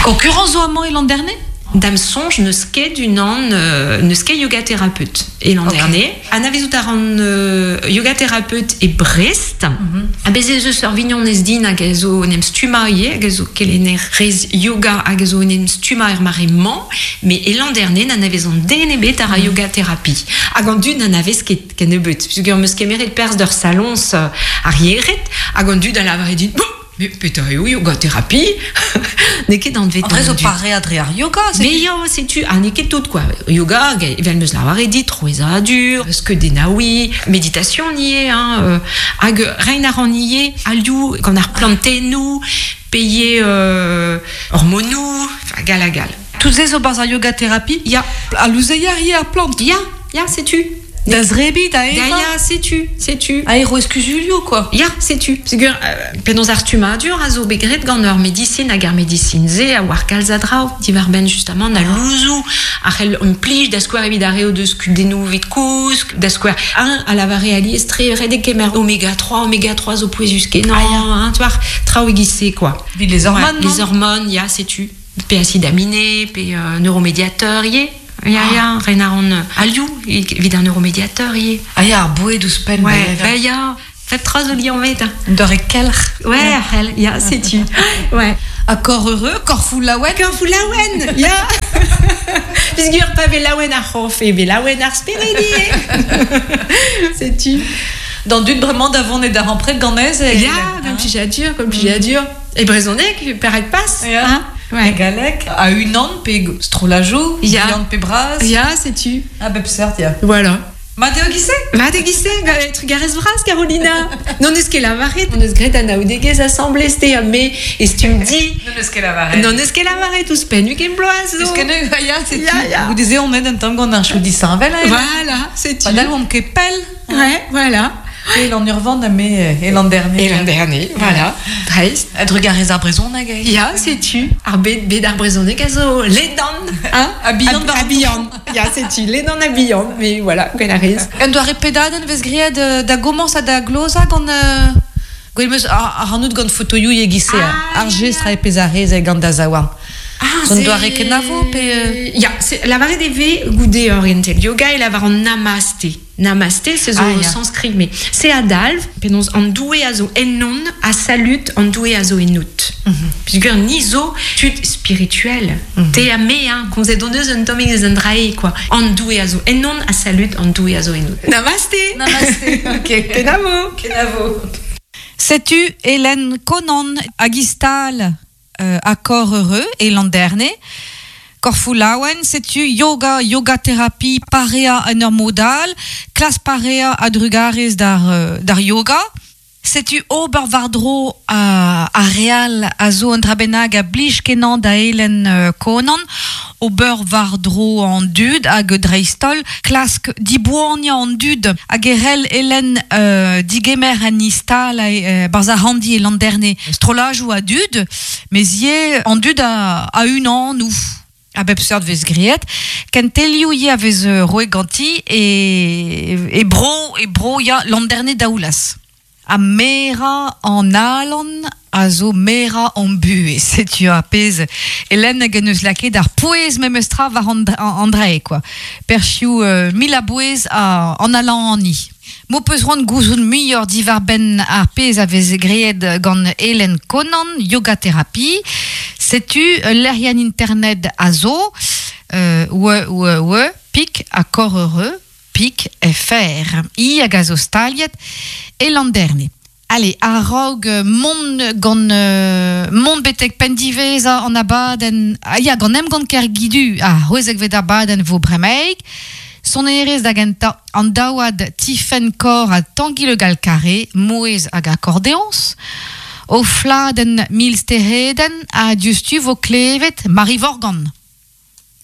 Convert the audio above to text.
Concurrence au amant et l'an dernier? Dame songe ne ske du nan ne ske yoga thérapeute et l'an dernier Anna Vizutaran yoga thérapeute et Brest a bezé je survignon nesdin agazo nem stumaie agazo kelener rez yoga agazo nem stumaer marement mais et l'an dernier n'en avait on dénébé tara yoga thérapie agandu n'en avait ske kenebut puisque me ske mérite pers de salons arriéret agandu dans la vraie dit mais putain, yoga thérapie, n'est que dans le vétérinaire. En vrai, paré adréar yoga, c'est. Mais yo, c'est tu, n'est que tout quoi. Yoga, il va me l'avoir dit, trop ça dur, ce que des naoui, méditation n'y est, ag reinaran n'y est, aliou, qu'on a replanté nous, payé hormonou, enfin gal. Tous ces obas à yoga thérapie, il y a à l'ouseillard, il y a plante. Il y a, c'est tu. D'azrebi, d'aïra. C'est tu. Aéro excusulio, quoi. Ya, c'est tu. C'est que, penons artuma dur, azo begret ganor médecine, agar médecine zé, a war calzadrao, diverben justement, na louzou, arel on plige, d'asquare évidareo de scudenou vitcous, d'asquare un, à la varéali estre, redé kemer, oméga 3 au poids jusqu'é, non, hein, tu vois, traouiguissé, quoi. Les hormones, les hormones, ya, c'est tu. P acide aminé, P neuromédiateur, yé. Ya, renaron aliou, vid un neuromédiateur, yé. Ya, boué douce peine. Ouais, ya. Fait trois oli en vête. Doré kelr. Ouais, ya, c'est tu. Ouais. À corps heureux, corps fou lawen. Ya. Puisqu'il pas lawen à rof et lawen à spiridi. C'est tu. Dans d'une vraiment d'avant et d'avant près de Ganez. Ya, comme dur. Et Brésonnet, qui paraît passe. Hein? Ouais. Galec, à une an, pe strolajou, ya, pe bras. Ya, c'est tu. Ah, ben, certes, ya. Voilà. Mateo Guissé, tu gares vras, Carolina. Non, est-ce qu'elle a varé? Non, est-ce qu'elle a naudégué assemblée, c'était, mais, est-ce que tu me dis? Non, est-ce qu'elle a varé? Non, est-ce qu'elle a varé, tout ce peine, qu'elle bloise? Est-ce qu'elle a, ya, c'est tu. Vous disiez, on est d'un temps qu'on a un chou d'issanvel, voilà, c'est tu. Padal, on me pelle. Ouais, voilà. Et l'an urvant, mais, et l'an dernier. Voilà. Triste. Être regardé à Bréson, nagay. Ya, c'est tu. Arbed, d'arbréson, caso, les dents, hein? Habillant. Ya, c'est tu. Les dents habillant. Mais voilà, qu'elle a raison. On doit répéter, on va se griller da gomans à da glosa, qu'on a un autre photo, you y guissé. Argé, sera épésaré, et gandazawan. On doit rekenavo, ya, c'est la variété V, goudé oriental yoga, et la variété namasté. Namasté, c'est au sanskrit, mais c'est adalve, penons en doué azo enon, à salut en doué azo enut. Puisque nizo, tu spirituel, t'es amé, hein, qu'on s'est donné un tomé des andrae, quoi. En doué azo enon, à salut en doué azo enut. Namasté. Ok. Kenavo. Sais-tu, Hélène Conan, Agistal, accord heureux, et l'an dernier, Corfulawen, sais-tu, yoga thérapie, parea anormodal, classe parea adrugares dar yoga, sais-tu, obervardro a real azo andrabenag a blich kenan da Hélène Conan, obervardro en dud ag dreistol, clask dibouania en dud ag erel Hélène digemer anistal barza handi et l'an dernier, strolage ou a dud, mais yé en dud a une an nous. A bepsert vez griet, ken teliou ye vez roeganti et bro ya l'an dernier daoulas. A mera en alon, a zo mera en bue, c'est tu a pez. Hélène geneus laqué dar pouez memestra var André, quoi. Perchiou mila bouez en allant en i. Mo peus rond gouzoun meilleur divar ben ar pez a vez griet gant Hélène Conan, yoga thérapie. Sais-tu, l'Ariane Internet azo, pic, accord heureux, pic, FR, i a gazostaliet, et l'an dernier. Allez, a rog, mon betek pendiveza en abaden, ya, gant em gant ker gidu, hoezek ved abaden vo bremeik, son erez d'agenta an daouad tifen kor a tangi le gal carré, moez hag accordéons, o fladen milsterheden a justu vo klevet Marie Vorgan.